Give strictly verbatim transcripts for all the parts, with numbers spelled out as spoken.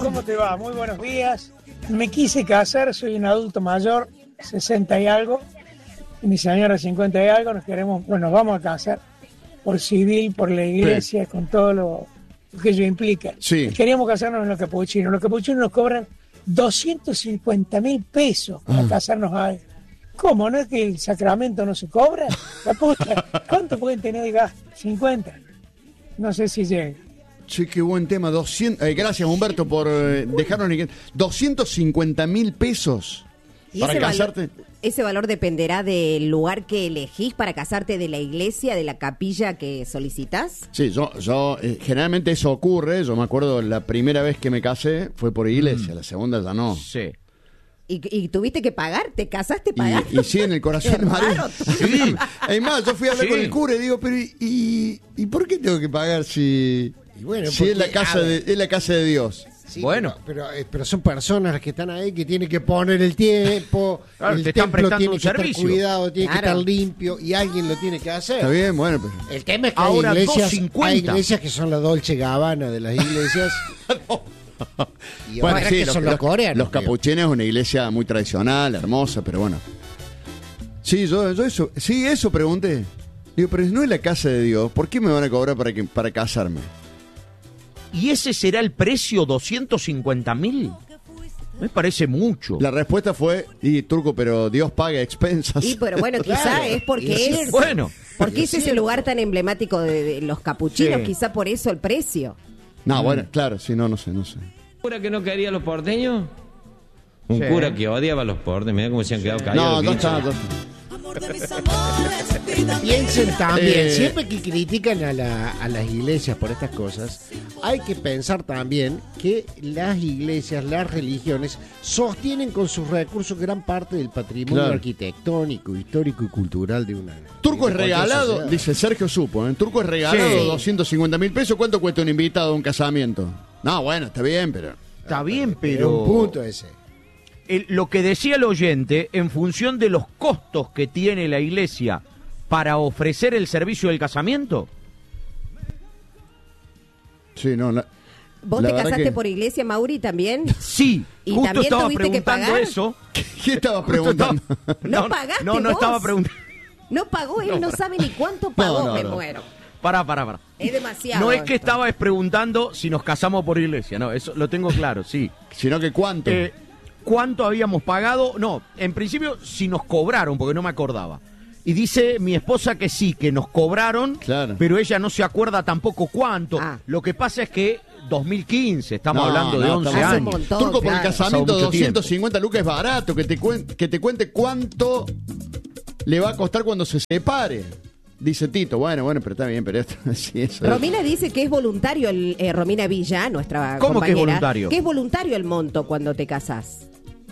¿cómo te va? Muy buenos días. Me quise casar, soy un adulto mayor, sesenta y algo, y mi señora cincuenta y algo, nos queremos, bueno, nos vamos a casar por civil, por la iglesia, sí, con todo lo, lo que ello implica. Sí. Queríamos casarnos en los capuchinos. Los capuchinos nos cobran doscientos cincuenta mil pesos para mm. casarnos ahí. ¿Cómo? ¿No es que el sacramento no se cobra? La puta, ¿cuánto pueden tener de gasto? cincuenta. No sé si llega. Sí, qué buen tema. doscientos, eh, gracias, Humberto, por eh, dejarnos... doscientos cincuenta mil pesos para ese casarte. Valor, ese valor dependerá del lugar que elegís para casarte, de la iglesia, de la capilla que solicitas. Sí, yo, yo eh, generalmente eso ocurre. Yo me acuerdo la primera vez que me casé fue por iglesia, mm. la segunda ya no. Sí. ¿Y, y tuviste que pagar? ¿Te casaste pagando? Y, y sí, en el corazón de María. Sí. Además, yo fui a hablar sí. con el cura y digo, pero ¿y, y, ¿y por qué tengo que pagar si, y bueno, si porque, es, la casa de, es la casa de Dios? Sí, bueno, pero, pero, pero son personas las que están ahí que tienen que poner el tiempo, claro, el te templo tiene un que servicio. estar cuidado, tiene claro. que estar limpio y alguien lo tiene que hacer. Está bien, bueno, pero... El tema es que ahora hay iglesias, hay iglesias que son la Dolce Gabbana de las iglesias. no. Y bueno, ahora sí, que los, son los, los coreanos. Los capuchines es una iglesia muy tradicional, hermosa, pero bueno. Sí, yo, yo eso, sí, eso pregunté. Digo, pero no es la casa de Dios, ¿por qué me van a cobrar para que para casarme? ¿Y ese será el precio, doscientos cincuenta mil? Me parece mucho. La respuesta fue, y Turco, pero Dios paga expensas. Y pero bueno, quizá claro, es porque es, es bueno. porque es ese lugar tan emblemático de, de los capuchinos, sí. quizá por eso el precio. No, bueno, claro, sí, no, no sé, no sé. ¿Un cura que no quería a los porteños? Un sí. cura que odiaba a los porteños, mirá cómo se han quedado callados. No, no los está, bichos. no. Piensen también, Eh. siempre que critican a, la, a las iglesias por estas cosas, hay que pensar también que las iglesias, las religiones, sostienen con sus recursos gran parte del patrimonio Claro. arquitectónico, histórico y cultural de una. Turco de es cualquier regalado, sociedad. dice Sergio Supo, ¿eh? Turco es regalado Sí. doscientos cincuenta mil pesos. ¿Cuánto cuesta un invitado a un casamiento? No, bueno, está bien, pero... Está bien, Pero pero... un punto ese. El, lo que decía el oyente, en función de los costos que tiene la iglesia para ofrecer el servicio del casamiento. Sí, no, la, ¿Vos la te verdad casaste que- por iglesia, Mauri, también? Sí, ¿Y justo también estaba tuviste que preguntando pagar? eso. ¿Qué estabas Justo preguntando? estaba- ¿No pagaste No, no vos? estaba preguntando. No pagó, él no, sabe ni cuánto pagó, no, me no. muero. Pará, pará, pará. Es demasiado. No es que esto. estabas preguntando si nos casamos por iglesia, no, eso lo tengo claro, sí. Sino que cuánto. Eh, ¿Cuánto habíamos pagado? No, en principio si nos cobraron, porque no me acordaba. Y dice mi esposa que sí, que nos cobraron, Claro. pero ella no se acuerda tampoco cuánto. Ah. Lo que pasa es que dos mil quince, estamos No, hablando de no, once estamos- Hace un años. montón, Turco, por el claro. casamiento Pasado mucho doscientos cincuenta lucas es barato. Que te, cuen- que te cuente cuánto le va a costar cuando se separe. Dice Tito, bueno, bueno, pero está bien, pero esto sí, eso es. Romina dice que es voluntario, el, eh, Romina Villa, nuestra ¿Cómo que es compañera, voluntario? que es voluntario el monto cuando te casás.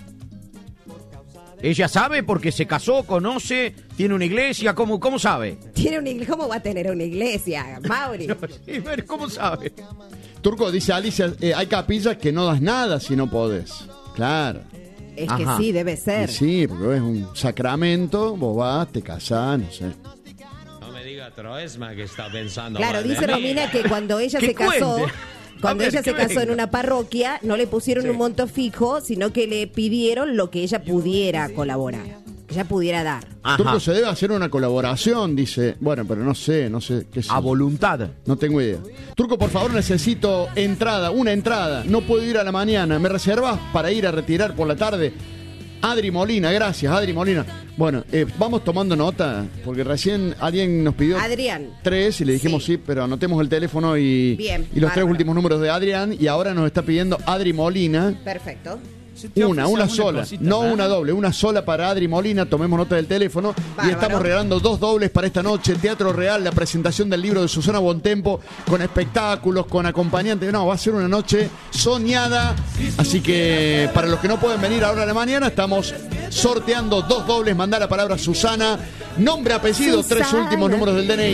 Ella sabe porque se casó, conoce, tiene una iglesia, ¿cómo, cómo sabe? Tiene una iglesia, ¿cómo va a tener una iglesia, Mauri? Sí, pero ¿cómo sabe? Turco, dice Alicia, eh, hay capillas que no das nada si no podés. Claro. Es Ajá. que sí, debe Y ser. sí, porque es un sacramento, vos vas, te casás, no sé. No me diga Troesma que está pensando. Claro, mal de dice mí. Romina que cuando ella Que se casó, cuente. cuando A ver, ella se que casó en venga. una parroquia, no le pusieron Sí. un monto fijo, sino que le pidieron lo que ella pudiera colaborar, que ella pudiera dar. Ajá. Turco, se debe hacer una colaboración, dice. Bueno, pero no sé, no sé qué sé. A voluntad. No tengo idea. Turco, por favor, necesito entrada, una entrada. No puedo ir a la mañana. ¿Me reservas para ir a retirar por la tarde? Adri Molina, gracias, Adri Molina. Bueno, eh, vamos tomando nota, porque recién alguien nos pidió Adrián. tres y le dijimos sí, Sí. pero anotemos el teléfono y, Bien, y los tres bárbaro. últimos números de Adrián. Y ahora nos está pidiendo Adri Molina. Perfecto. Una, una sola, no una doble, una sola para Adri Molina, tomemos nota del teléfono. Bárbaro. Y estamos regalando dos dobles para esta noche, Teatro Real, la presentación del libro de Susana Bontempo, con espectáculos, con acompañantes. No, va a ser una noche soñada, así que para los que no pueden venir ahora a la mañana, estamos sorteando dos dobles. Mandá la palabra Susana, nombre, apellido, tres Susana. últimos números del D N I.